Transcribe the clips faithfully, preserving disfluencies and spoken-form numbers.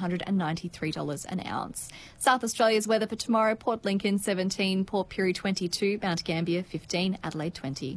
hundred ninety-three dollars an ounce. South Australia's weather for tomorrow: Port Lincoln seventeen, Port Pirie twenty-two, Mount Gambier fifteen, Adelaide twenty.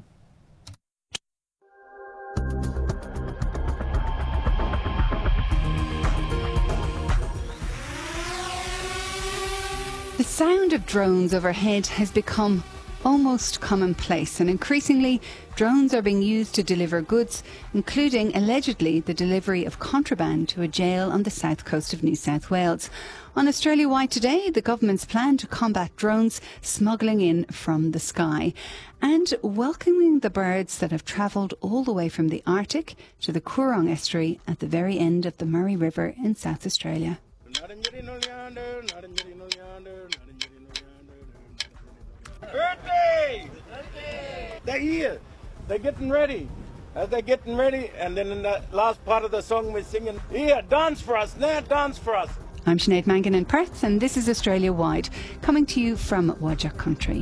The sound of drones overhead has become almost commonplace, and increasingly drones are being used to deliver goods, including allegedly the delivery of contraband to a jail on the south coast of New South Wales. On Australia Wide today, the government's plan to combat drones smuggling in from the sky, and welcoming the birds that have travelled all the way from the Arctic to the Coorong estuary at the very end of the Murray River in South Australia. Birthday! They're here. They're getting ready. As they're getting ready, and then in the last part of the song we're singing, here, dance for us, now dance for us. I'm Sinead Mangan in Perth, and this is Australia Wide, coming to you from Whadjuk Country.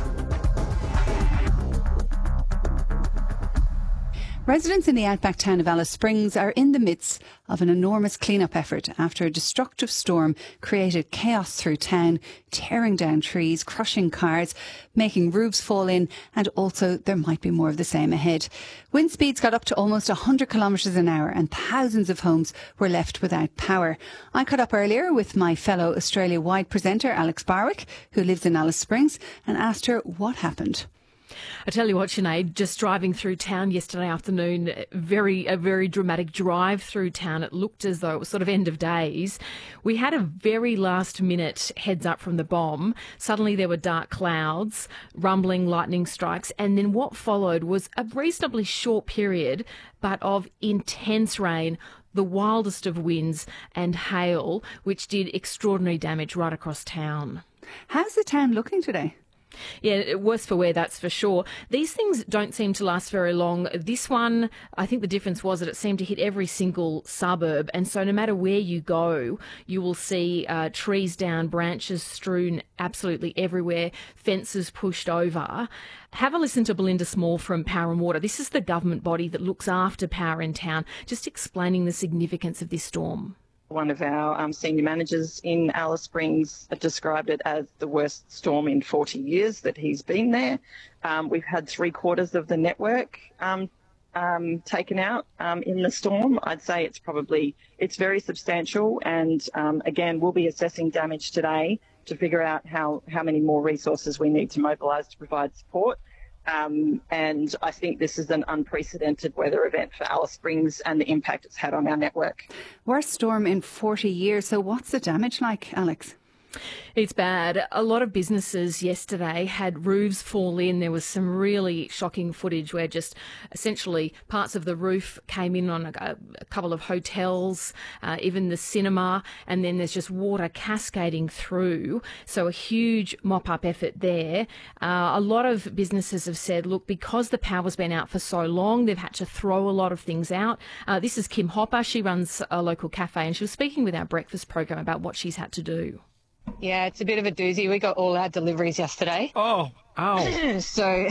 Residents in the outback town of Alice Springs are in the midst of an enormous clean-up effort after a destructive storm created chaos through town, tearing down trees, crushing cars, making roofs fall in, and also there might be more of the same ahead. Wind speeds got up to almost one hundred kilometres an hour and thousands of homes were left without power. I caught up earlier with my fellow Australia-wide presenter Alex Barwick, who lives in Alice Springs, and asked her what happened. I tell you what, Sinead, just driving through town yesterday afternoon, very a very dramatic drive through town. It looked as though it was sort of end of days. We had a very last minute heads up from the bomb. Suddenly there were dark clouds, rumbling, lightning strikes, and then what followed was a reasonably short period, but of intense rain, the wildest of winds and hail, which did extraordinary damage right across town. How's the town looking today? Yeah, worse for wear, that's for sure. These things don't seem to last very long. This one, I think the difference was that it seemed to hit every single suburb. And so no matter where you go, you will see uh, trees down, branches strewn absolutely everywhere, fences pushed over. Have a listen to Belinda Small from Power and Water. This is the government body that looks after power in town, just explaining the significance of this storm. One of our um, senior managers in Alice Springs described it as the worst storm in forty years that he's been there. Um, we've had three quarters of the network um, um, taken out um, in the storm. I'd say it's probably, it's very substantial. And um, again, we'll be assessing damage today to figure out how, how many more resources we need to mobilise to provide support. Um, and I think this is an unprecedented weather event for Alice Springs and the impact it's had on our network. Worst storm in forty years. So what's the damage like, Alex? It's bad. A lot of businesses yesterday had roofs fall in. There was some really shocking footage where just essentially parts of the roof came in on a, a couple of hotels, uh, even the cinema, and then there's just water cascading through. So a huge mop-up effort there. Uh, a lot of businesses have said, look, because the power's been out for so long, they've had to throw a lot of things out. Uh, this is Kim Hopper. She runs a local cafe, and she was speaking with our breakfast program about what she's had to do. Yeah, it's a bit of a doozy. We got all our deliveries yesterday. Oh, ow. So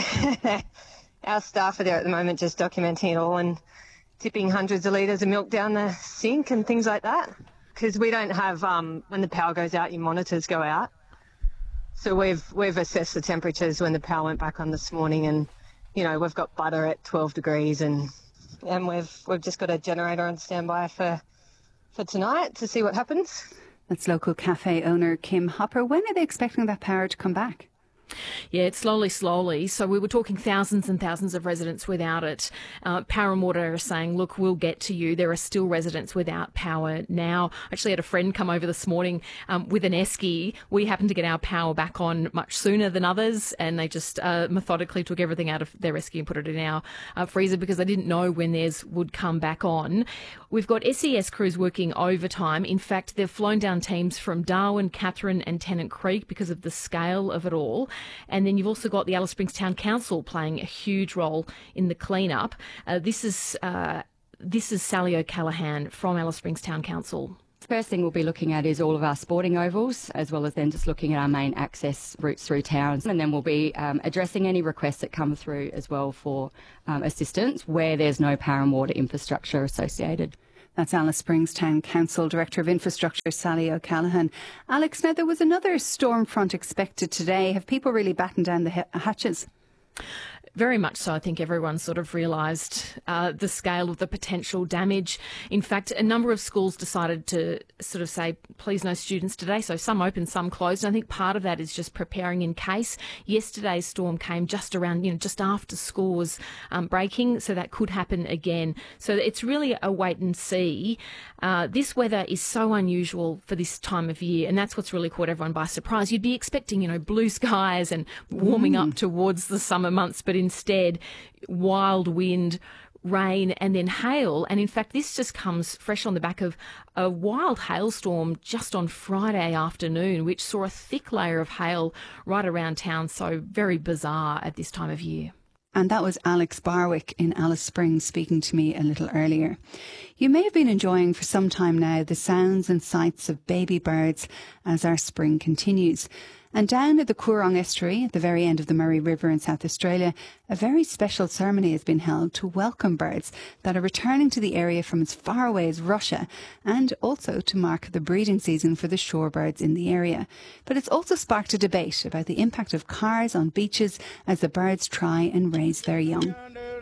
our staff are there at the moment just documenting it all and tipping hundreds of litres of milk down the sink and things like that. Because we don't have, um, when the power goes out, your monitors go out. So we've we've assessed the temperatures when the power went back on this morning, and, you know, we've got butter at twelve degrees and and we've we've just got a generator on standby for for tonight to see what happens. That's local cafe owner Kim Hopper. When are they expecting that power to come back? Yeah, it's slowly, slowly. So we were talking thousands and thousands of residents without it. Uh, Power and Water are saying, look, we'll get to you. There are still residents without power now. I actually had a friend come over this morning um, with an esky. We happened to get our power back on much sooner than others, and they just uh, methodically took everything out of their esky and put it in our uh, freezer because they didn't know when theirs would come back on. We've got S E S crews working overtime. In fact, they've flown down teams from Darwin, Katherine and Tennant Creek because of the scale of it all. And then you've also got the Alice Springs Town Council playing a huge role in the clean-up. Uh, this is uh, this is Sally O'Callaghan from Alice Springs Town Council. First thing we'll be looking at is all of our sporting ovals, as well as then just looking at our main access routes through towns. And then we'll be um, addressing any requests that come through as well for um, assistance where there's no power and water infrastructure associated. That's Alice Springs Town Council Director of Infrastructure, Sally O'Callaghan. Alex, now there was another storm front expected today. Have people really battened down the hatches? Very much so. I think everyone sort of realised uh, the scale of the potential damage. In fact, a number of schools decided to sort of say, please no students today. So some open, some closed. And I think part of that is just preparing in case. Yesterday's storm came just around, you know, just after school was um, breaking. So that could happen again. So it's really a wait and see. Uh, this weather is so unusual for this time of year. And that's what's really caught everyone by surprise. You'd be expecting, you know, blue skies and warming mm. up towards the summer months. But instead, wild wind, rain and then hail. And in fact, this just comes fresh on the back of a wild hailstorm just on Friday afternoon, which saw a thick layer of hail right around town. So very bizarre at this time of year. And that was Alex Barwick in Alice Springs speaking to me a little earlier. You may have been enjoying for some time now the sounds and sights of baby birds as our spring continues. And down at the Coorong Estuary, at the very end of the Murray River in South Australia, a very special ceremony has been held to welcome birds that are returning to the area from as far away as Russia, and also to mark the breeding season for the shorebirds in the area. But it's also sparked a debate about the impact of cars on beaches as the birds try and raise their young.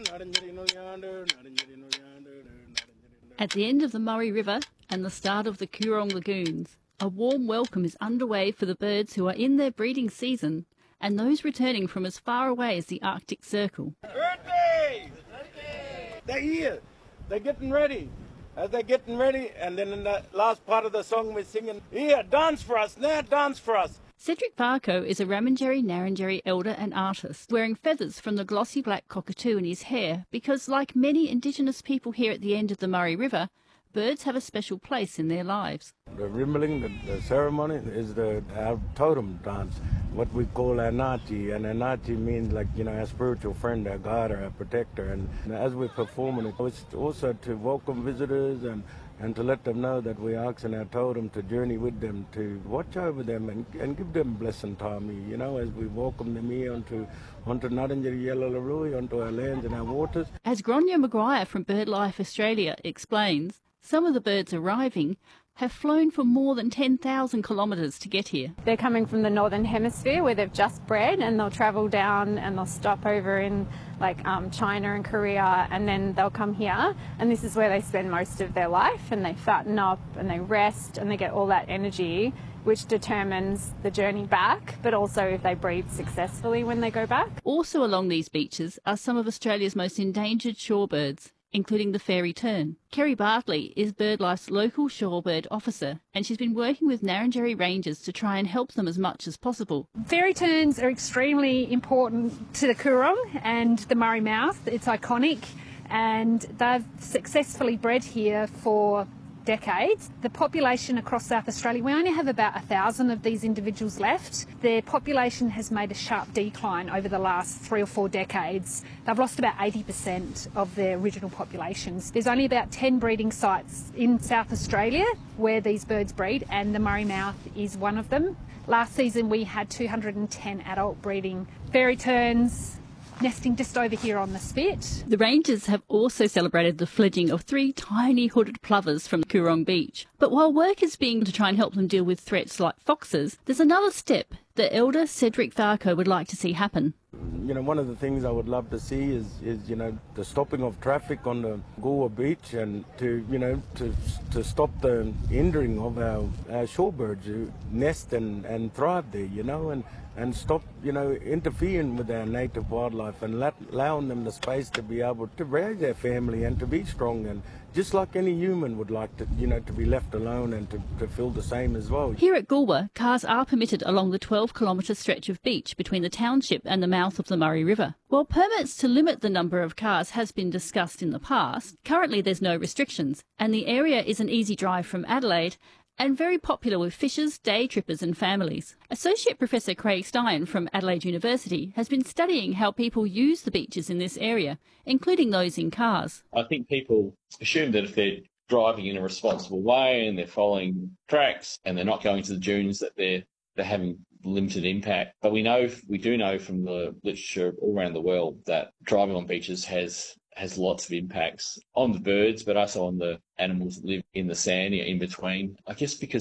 At the end of the Murray River and the start of the Coorong Lagoons, a warm welcome is underway for the birds who are in their breeding season and those returning from as far away as the Arctic Circle. Birthday! They're here. They're getting ready. As they're getting ready, and then in the last part of the song we're singing, here, dance for us, now dance for us. Cedric Varco is a Ramangeri Narrandjeri elder and artist, wearing feathers from the glossy black cockatoo in his hair because, like many Indigenous people here at the end of the Murray River, birds have a special place in their lives. The rimbling, the, the ceremony, is the our totem dance, what we call our Nachi, and our Nachi means like, you know, our spiritual friend, our guide, our protector. And as we're performing it, it's also to welcome visitors and, and to let them know that we're asking our totem to journey with them, to watch over them and, and give them blessing time, you know, as we welcome them here onto onto Narrandjeri Yallalarui, onto our lands and our waters. As Gráinne Maguire from BirdLife Australia explains, some of the birds arriving have flown for more than ten thousand kilometres to get here. They're coming from the Northern Hemisphere where they've just bred, and they'll travel down and they'll stop over in like um, China and Korea, and then they'll come here, and this is where they spend most of their life, and they fatten up and they rest and they get all that energy, which determines the journey back, but also if they breed successfully when they go back. Also along these beaches are some of Australia's most endangered shorebirds, including the fairy tern. Kerry Bartley is BirdLife's local shorebird officer, and she's been working with Narrandjeri rangers to try and help them as much as possible. Fairy terns are extremely important to the Coorong and the Murray Mouth. It's iconic, and they've successfully bred here for decades. The population across South Australia, we only have about a thousand of these individuals left. Their population has made a sharp decline over the last three or four decades. They've lost about eighty percent of their original populations. There's only about ten breeding sites in South Australia where these birds breed, and the Murray Mouth is one of them. Last season we had two hundred ten adult breeding fairy terns nesting just over here on the spit. The rangers have also celebrated the fledging of three tiny hooded plovers from Coorong Beach. But while work is being to try and help them deal with threats like foxes, there's another step that Elder Cedric Varco would like to see happen. You know, one of the things I would love to see is, is you know, the stopping of traffic on the Goolwa Beach, and to, you know, to to stop the hindering of our, our shorebirds who nest and, and thrive there, you know, and, and stop, you know, interfering with our native wildlife and let, allowing them the space to be able to raise their family and to be strong, and just like any human would like to, you know, to be left alone and to, to feel the same as well. Here at Goolwa, cars are permitted along the twelve kilometre stretch of beach between the township and the mouth of the Murray River. While permits to limit the number of cars has been discussed in the past, currently there's no restrictions, and the area is an easy drive from Adelaide and very popular with fishers, day trippers and families. Associate Professor Craig Stein from Adelaide University has been studying how people use the beaches in this area, including those in cars. I think people assume that if they're driving in a responsible way and they're following tracks and they're not going to the dunes, that they're they're having limited impact. But we know, we do know from the literature all around the world that driving on beaches has has lots of impacts on the birds, but also on the animals that live in the sand, in between. I guess because